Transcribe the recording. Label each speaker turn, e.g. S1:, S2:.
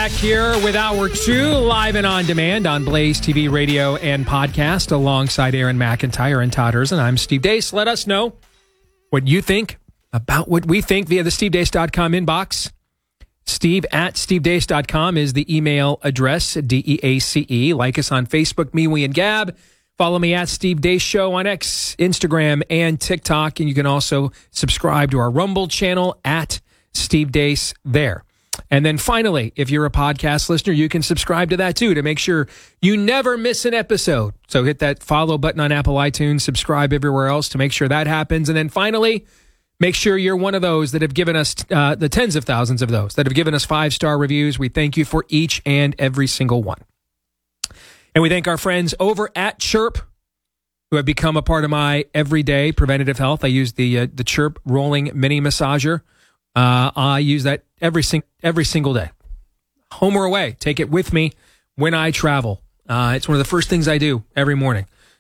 S1: back here with Hour 2, live and on demand on Blaze TV, radio, and podcast, alongside Aaron McIntyre and Todd Erzen. I'm Steve Deace. Let us know what you think about what we think via the stevedeace.com inbox. Steve at stevedeace.com is the email address, DEACE. Like us on Facebook, MeWe, and Gab. Follow me at Steve Deace Show on X, Instagram, and TikTok. And you can also subscribe to our Rumble channel at Steve Deace there. And then finally, if you're a podcast listener, you can subscribe to that too to make sure you never miss an episode. So hit that follow button on Apple iTunes, subscribe everywhere else to make sure that happens. And then finally, make sure you're one of those that have given us, the tens of thousands of those that have given us 5-star reviews. We thank you for each and every single one. And we thank our friends over at Chirp who have become a part of my everyday preventative health. I use the Chirp rolling mini massager. I use that every single day, home or away. Take it with me when I travel. It's one of the first things I do every morning.